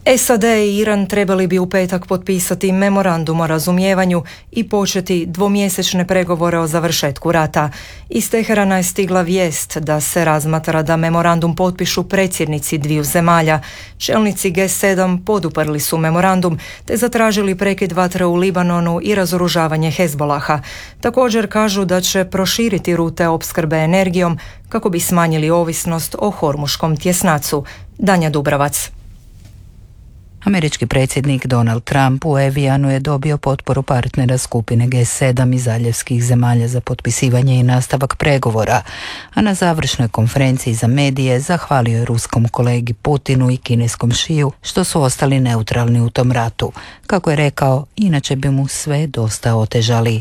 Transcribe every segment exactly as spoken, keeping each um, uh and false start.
S A D i Iran trebali bi u petak potpisati memorandum o razumijevanju i početi dvomjesečne pregovore o završetku rata. Iz Teherana je stigla vijest da se razmatra da memorandum potpišu predsjednici dviju zemalja. Čelnici G sedam poduprli su memorandum te zatražili prekid vatre u Libanonu i razoružavanje Hezbolaha. Također kažu da će proširiti rute opskrbe energijom kako bi smanjili ovisnost o hormuškom tjesnacu. Danja Dubravac. Američki predsjednik Donald Trump u Evijanu je dobio potporu partnera skupine G sedam i zaljevskih zemalja za potpisivanje i nastavak pregovora, a na završnoj konferenciji za medije zahvalio je ruskom kolegi Putinu i kineskom Šiju što su ostali neutralni u tom ratu. Kako je rekao, inače bi mu sve dosta otežali.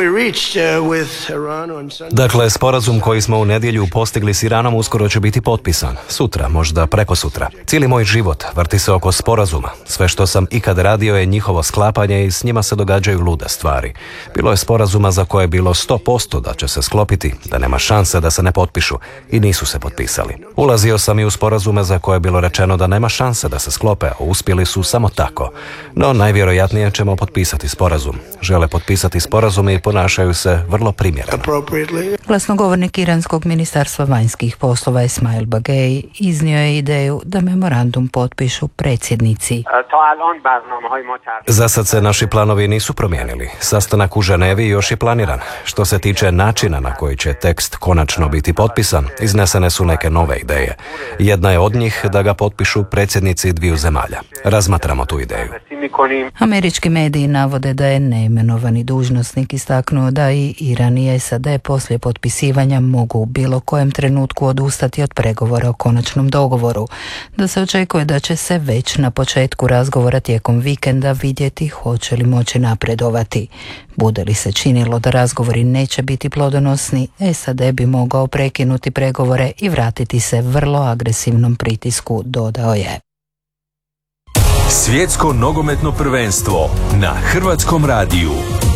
Dakle, sporazum koji smo u nedjelju postigli s Iranom uskoro će biti potpisan. Sutra, možda prekosutra. Cijeli moj život vrti se oko sporazuma. Sve što sam ikad radio je njihovo sklapanje i s njima se događaju lude stvari. Bilo je sporazuma za koje je bilo sto posto da će se sklopiti, da nema šanse da se ne potpišu i nisu se potpisali. Ulazio sam i u sporazume za koje je bilo rečeno da nema šanse da se sklope, a uspjeli su samo tako. No, najvjerojatnije ćemo potpisati sporazum. Žele potpisati sporazum i ponašaju se vrlo primjereno. Glasnogovornik iranskog ministarstva vanjskih poslova Ismail Bagej iznio je ideju da memorandum potpišu predsjednici. Za sad se naši planovi nisu promijenili. Sastanak u Ženevi još je planiran. Što se tiče načina na koji će tekst konačno biti potpisan, iznesene su neke nove ideje. Jedna je od njih da ga potpišu predsjednici dviju zemalja. Razmatramo tu ideju. Američki mediji navode da je neimenovani dužnosnik istaknuo da i Iran i S A D poslije potpisivanja mogu u bilo kojem trenutku odustati od pregovora o konačnom dogovoru, da se očekuje da će se već na početku razgovora tijekom vikenda vidjeti hoće li moći napredovati. Bude li se činilo da razgovori neće biti plodonosni, S A D bi mogao prekinuti pregovore i vratiti se vrlo agresivnom pritisku, dodao je. Svjetsko nogometno prvenstvo na Hrvatskom radiju.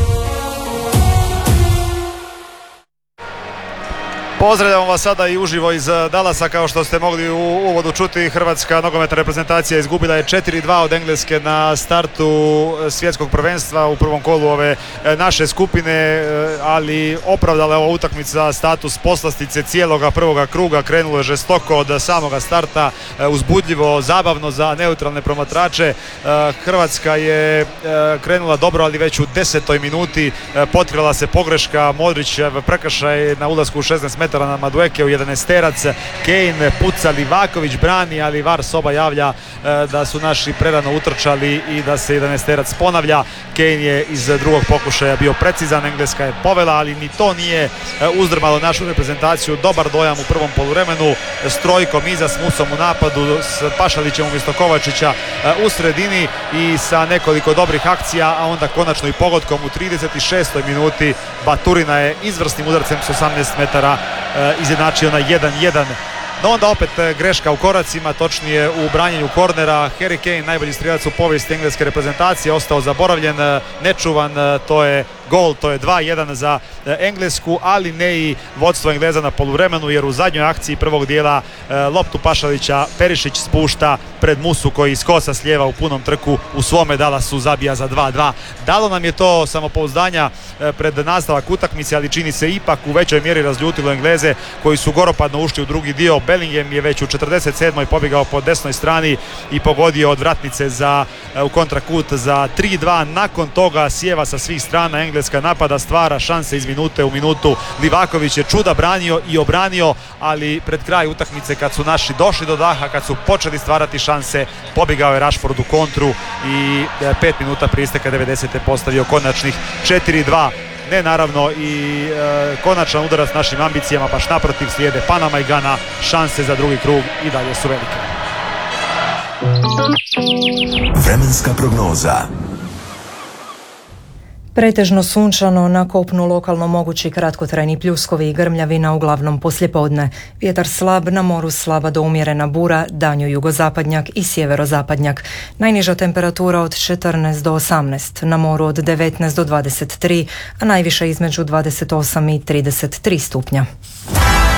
Pozdravljamo vas sada i uživo iz Dallasa. Kao što ste mogli u uvodu čuti, hrvatska nogometna reprezentacija izgubila je četiri dva od Engleske na startu svjetskog prvenstva u prvom kolu ove naše skupine, ali opravdala je ova utakmica status poslastice cijeloga prvoga kruga. Krenulo je žestoko od samoga starta, uzbudljivo, zabavno za neutralne promatrače. Hrvatska je krenula dobro, ali već u desetoj minuti potkrala se pogreška, Modrićev prekršaj na ulasku u šesnaest metara na Madueke u jedanaesterac. Kane puca, Livaković brani, ali V A R soba javlja da su naši prerano utrčali i da se jedanaesterac ponavlja. Kane je iz drugog pokušaja bio precizan, Engleska je povela, ali ni to nije uzdrmalo našu reprezentaciju. Dobar dojam u prvom poluvremenu s trojkom iza, s Musom u napadu, s Pašalićem umjesto Kovačića u sredini i sa nekoliko dobrih akcija, a onda konačno i pogodkom u trideset šestoj minuti Baturina je izvrsnim udarcem s osamnaest metara izjednačio na jedan jedan. No onda opet greška u koracima, točnije u branjenju kornera. Harry Kane, najbolji strijelac u povijesti engleske reprezentacije, ostao zaboravljen, nečuvan. To je gol, to je dva jedan za Englesku, ali ne i vodstvo Engleza na poluvremenu, jer u zadnjoj akciji prvog dijela loptu Pašalića Perišić spušta pred Musu koji iz kosa slijeva u punom trku u svome Dallasu zabija za dva dva. Dalo nam je to samopouzdanja pred nastavak utakmice, ali čini se ipak u većoj mjeri razljutilo Engleze koji su goropadno ušli u drugi dio. Bellingham je već u četrdeset sedmoj pobjegao po desnoj strani i pogodio od vratnice za, u kontrakut za tri dva. Nakon toga sjeva sa svih strana, Engleska napada, stvara šanse iz minute u minutu. Livaković je čuda branio i obranio, ali pred kraj utakmice kad su naši došli do daha, kad su počeli stvarati šanse, pobjegao je Rashford u kontru i pet minuta prije isteka devedesete postavio konačnih četiri dva. Ne naravno i e, konačan udarac našim ambicijama, baš naprotiv, slijede Panama i Gana, šanse za drugi krug i dalje su velike. Vremenska prognoza. Pretežno sunčano, na kopnu lokalno mogući kratkotrajni pljuskovi i grmljavina, uglavnom poslijepodne. Vjetar slab, na moru slaba do umjerena bura, danju jugozapadnjak i sjeverozapadnjak. Najniža temperatura od četrnaest do osamnaest, na moru od devetnaest do dvadeset tri, a najviše između dvadeset osam i trideset tri stupnja.